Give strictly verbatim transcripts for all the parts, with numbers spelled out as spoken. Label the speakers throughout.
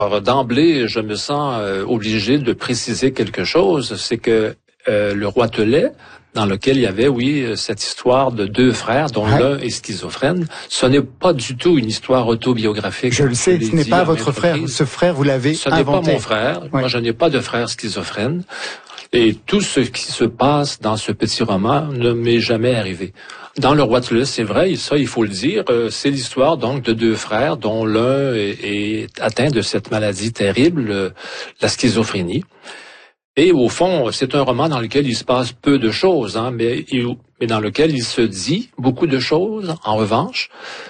Speaker 1: Alors, d'emblée, je me sens euh, obligé de préciser quelque chose, c'est que euh, le Roitelet, dans lequel il y avait, oui, cette histoire de deux frères, dont ouais. l'un est schizophrène, ce n'est pas du tout une histoire autobiographique.
Speaker 2: Je le sais, ce n'est pas votre frère. Ce frère, vous l'avez inventé. Ce n'est pas
Speaker 1: mon frère. Ouais. Moi, je n'ai pas de frère schizophrène. Et tout ce qui se passe dans ce petit roman ne m'est jamais arrivé. Dans le Roitelet, c'est vrai, ça, il faut le dire, c'est l'histoire donc de deux frères dont l'un est, est atteint de cette maladie terrible, la schizophrénie. Et au fond, c'est un roman dans lequel il se passe peu de choses, hein, mais, il, mais dans lequel il se dit beaucoup de choses, en revanche.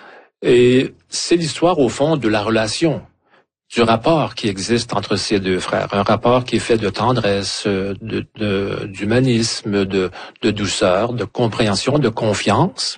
Speaker 1: Et c'est l'histoire, au fond, de la relation, du rapport qui existe entre ces deux frères. Un rapport qui est fait de tendresse, de, de, d'humanisme, de, de douceur, de compréhension, de confiance.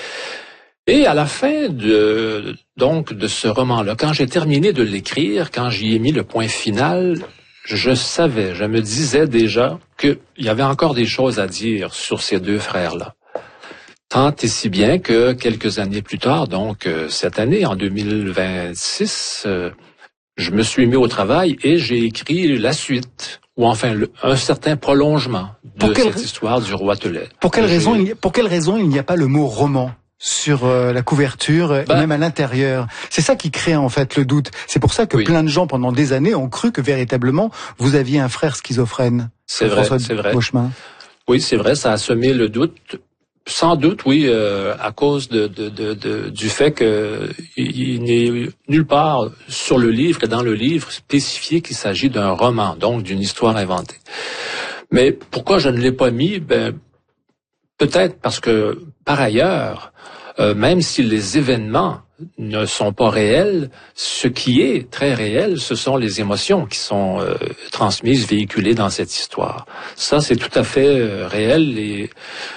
Speaker 1: Et à la fin de, donc, de ce roman-là, quand j'ai terminé de l'écrire, quand j'y ai mis le point final, je savais, je me disais déjà qu'il y avait encore des choses à dire sur ces deux frères-là. Tant et si bien que quelques années plus tard, donc cette année, en deux mille vingt-six, euh, je me suis mis au travail et j'ai écrit la suite, ou enfin le, un certain prolongement de
Speaker 2: quelle,
Speaker 1: cette histoire du Roitelet.
Speaker 2: Pour quelle raison, il, pour quelle raison il n'y a pas le mot roman sur euh, la couverture bah, et même à l'intérieur? C'est ça qui crée en fait le doute. C'est pour ça que oui. plein de gens pendant des années ont cru que véritablement vous aviez un frère schizophrène.
Speaker 1: C'est vrai,
Speaker 2: François
Speaker 1: c'est vrai.
Speaker 2: Beauchemin.
Speaker 1: Oui, c'est vrai, ça a semé le doute. Sans doute, oui, euh, à cause de, de, de, de du fait que il n'est nulle part sur le livre et dans le livre spécifié qu'il s'agit d'un roman, donc d'une histoire inventée. Mais pourquoi je ne l'ai pas mis? Ben, peut-être parce que par ailleurs, euh, même si les événements ne sont pas réels, ce qui est très réel, ce sont les émotions qui sont euh, transmises, véhiculées dans cette histoire. Ça, c'est tout à fait euh, réel et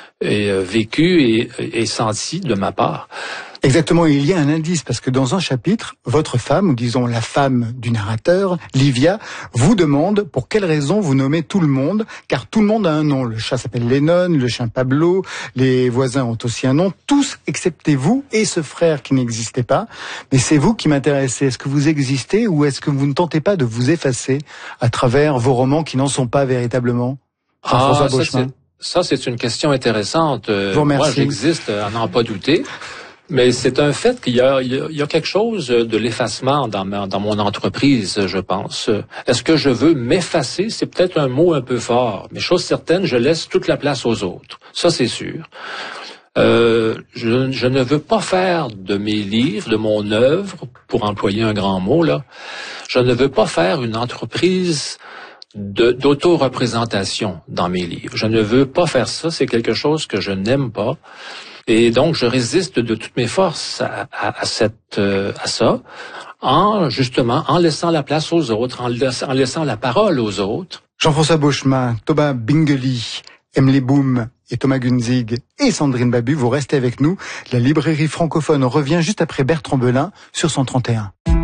Speaker 1: et euh, vécu et, et senti de ma part.
Speaker 2: Exactement, il y a un indice, parce que dans un chapitre, votre femme, ou disons la femme du narrateur, Livia, vous demande pour quelle raison vous nommez tout le monde, car tout le monde a un nom. Le chat s'appelle Lennon, le chien Pablo, les voisins ont aussi un nom, tous excepté vous et ce frère qui n'existait pas. Mais c'est vous qui m'intéressez. Est-ce que vous existez ou est-ce que vous ne tentez pas de vous effacer à travers vos romans qui n'en sont pas véritablement?
Speaker 1: Ah, ça, c'est... Ça, c'est une question intéressante. Moi, j'existe, à n'en pas douter. Mais c'est un fait qu'il y a, il y a quelque chose de l'effacement dans, ma, dans mon entreprise, je pense. Est-ce que je veux m'effacer? C'est peut-être un mot un peu fort. Mais chose certaine, je laisse toute la place aux autres. Ça, c'est sûr. Euh, je, je ne veux pas faire de mes livres, de mon œuvre, pour employer un grand mot, là, je ne veux pas faire une entreprise de, d'auto-représentation dans mes livres. Je ne veux pas faire ça, c'est quelque chose que je n'aime pas. Et donc, je résiste de toutes mes forces à, à, à, cette, euh, à ça, en, justement, en laissant la place aux autres, en, laissant, en laissant la parole aux autres.
Speaker 2: Jean-François Beauchemin, Thomas Binggeli, Emily Boom et Thomas Gunzig et Sandrine Babu, vous restez avec nous. La librairie francophone revient juste après Bertrand Belin sur cent trente et un.